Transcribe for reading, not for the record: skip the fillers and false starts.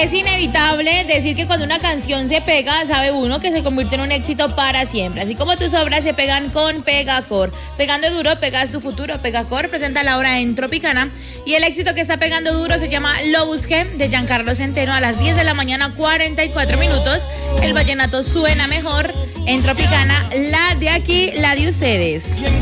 Es inevitable decir que cuando una canción se pega, sabe uno que se convierte en un éxito para siempre. Así como tus obras se pegan con Pegacor. Pegando duro, pegas tu futuro. Pegacor presenta la obra en Tropicana. Y el éxito que está pegando duro se llama Lo Busqué, de Giancarlo Centeno, a las 10 de la mañana, 44 minutos. El vallenato suena mejor en Tropicana, la de aquí, la de ustedes.